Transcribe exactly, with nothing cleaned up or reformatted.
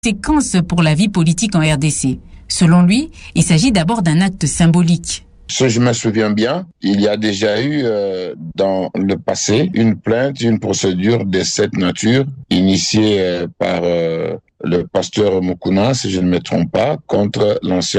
conséquences pour la vie politique en R D C. Selon lui, il s'agit d'abord d'un acte symbolique. Si je me souviens bien, il y a déjà eu euh, dans le passé une plainte, une procédure de cette nature initiée euh, par euh, le pasteur Mukuna, si je ne me trompe pas, contre l'ancien